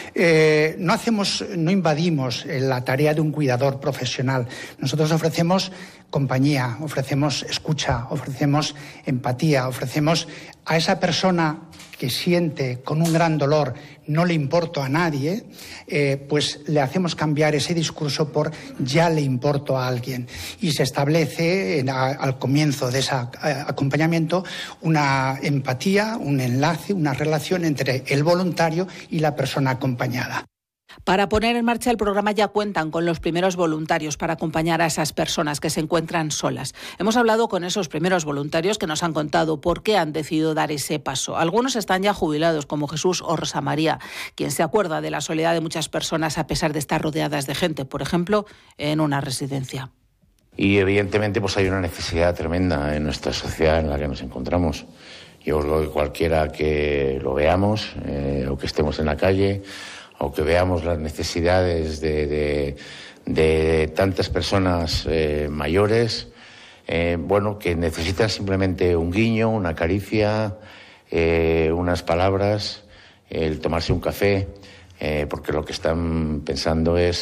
No invadimos la tarea de un cuidador profesional. Nosotros ofrecemos compañía, ofrecemos escucha, ofrecemos empatía, ofrecemos a esa persona que siente con un gran dolor, no le importo a nadie, pues le hacemos cambiar ese discurso por ya le importo a alguien. Y se establece al comienzo de ese acompañamiento una empatía, un enlace, una relación entre el voluntario y la persona acompañada. Para poner en marcha el programa ya cuentan con los primeros voluntarios para acompañar a esas personas que se encuentran solas. Hemos hablado con esos primeros voluntarios que nos han contado por qué han decidido dar ese paso. Algunos están ya jubilados, como Jesús o Rosa María, quien se acuerda de la soledad de muchas personas a pesar de estar rodeadas de gente, por ejemplo, en una residencia. Y evidentemente pues hay una necesidad tremenda en nuestra sociedad en la que nos encontramos. Yo creo que cualquiera que lo veamos o que estemos en la calle o que veamos las necesidades de tantas personas mayores, que necesitan simplemente un guiño, una caricia, unas palabras, el tomarse un café, porque lo que están pensando es,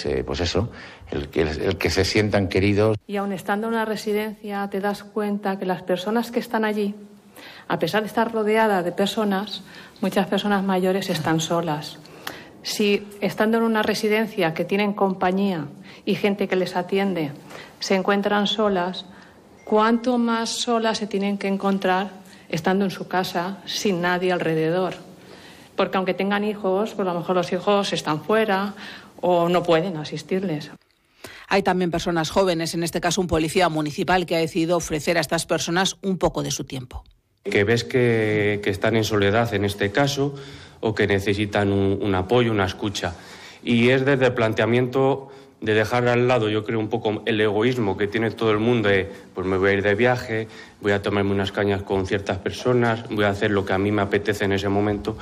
el que se sientan queridos. Y aun estando en una residencia te das cuenta que las personas que están allí, a pesar de estar rodeadas de personas, muchas personas mayores están solas. Si estando en una residencia que tienen compañía y gente que les atiende, se encuentran solas, ¿cuánto más solas se tienen que encontrar estando en su casa sin nadie alrededor? Porque aunque tengan hijos, pues a lo mejor los hijos están fuera o no pueden asistirles. Hay también personas jóvenes, en este caso un policía municipal, que ha decidido ofrecer a estas personas un poco de su tiempo. Que ves que están en soledad en este caso, o que necesitan un apoyo, una escucha. Y es desde el planteamiento de dejar al lado, yo creo, un poco el egoísmo que tiene todo el mundo de, pues me voy a ir de viaje, voy a tomarme unas cañas con ciertas personas, voy a hacer lo que a mí me apetece en ese momento,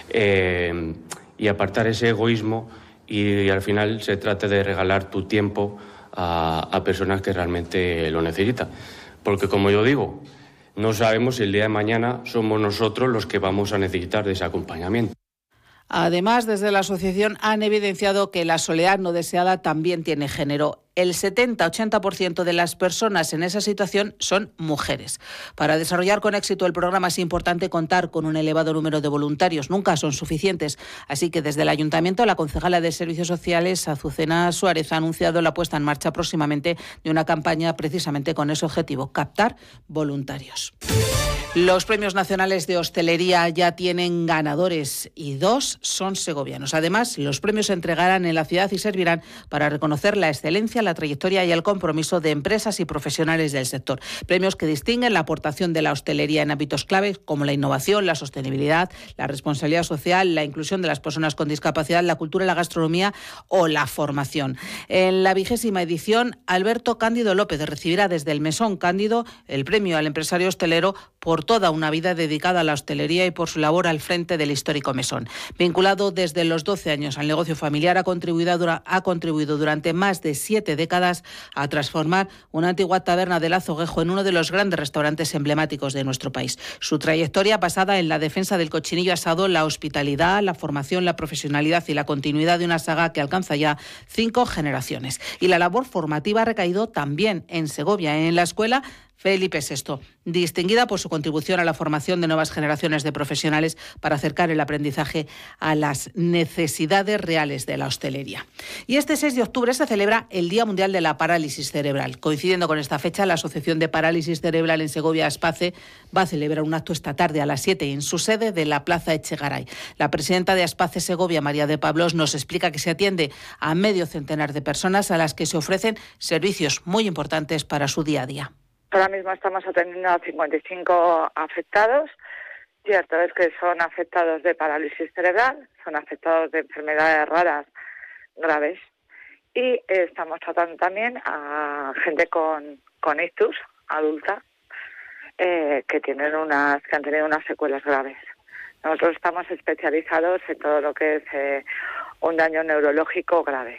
y apartar ese egoísmo y al final se trata de regalar tu tiempo a personas que realmente lo necesitan. Porque como yo digo, no sabemos si el día de mañana somos nosotros los que vamos a necesitar de ese acompañamiento. Además, desde la asociación han evidenciado que la soledad no deseada también tiene género. El 70-80% de las personas en esa situación son mujeres. Para desarrollar con éxito el programa es importante contar con un elevado número de voluntarios. Nunca son suficientes. Así que desde el Ayuntamiento, la concejala de Servicios Sociales, Azucena Suárez, ha anunciado la puesta en marcha próximamente de una campaña precisamente con ese objetivo, captar voluntarios. Los premios nacionales de hostelería ya tienen ganadores y 2 son segovianos. Además, los premios se entregarán en la ciudad y servirán para reconocer la excelencia, la trayectoria y el compromiso de empresas y profesionales del sector. Premios que distinguen la aportación de la hostelería en ámbitos claves como la innovación, la sostenibilidad, la responsabilidad social, la inclusión de las personas con discapacidad, la cultura, la gastronomía o la formación. En la 20ª edición, Alberto Cándido López recibirá desde el Mesón Cándido el premio al empresario hostelero por toda una vida dedicada a la hostelería y por su labor al frente del histórico mesón. Vinculado desde los 12 años al negocio familiar, ha contribuido durante más de 7 décadas a transformar una antigua taberna del Azoguejo en uno de los grandes restaurantes emblemáticos de nuestro país. Su trayectoria basada en la defensa del cochinillo asado, la hospitalidad, la formación, la profesionalidad y la continuidad de una saga que alcanza ya 5 generaciones. Y la labor formativa ha recaído también en Segovia, en la escuela Felipe VI, distinguida por su contribución a la formación de nuevas generaciones de profesionales para acercar el aprendizaje a las necesidades reales de la hostelería. Y este 6 de octubre se celebra el Día Mundial de la Parálisis Cerebral. Coincidiendo con esta fecha, la Asociación de Parálisis Cerebral en Segovia, ASPACE, va a celebrar un acto esta tarde a las 7 en su sede de la Plaza Echegaray. La presidenta de ASPACE Segovia, María de Pablos, nos explica que se atiende a medio centenar de personas a las que se ofrecen servicios muy importantes para su día a día. Ahora mismo estamos atendiendo a 55 afectados. Cierto es que son afectados de parálisis cerebral, son afectados de enfermedades raras graves y estamos tratando también a gente con ictus adulta que han tenido unas secuelas graves. Nosotros estamos especializados en todo lo que es un daño neurológico grave.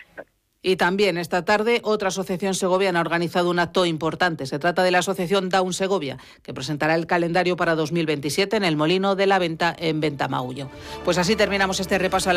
Y también esta tarde otra asociación segoviana ha organizado un acto importante. Se trata de la asociación Down Segovia, que presentará el calendario para 2027 en el Molino de la Venta en Ventamaullo. Pues así terminamos este repaso a la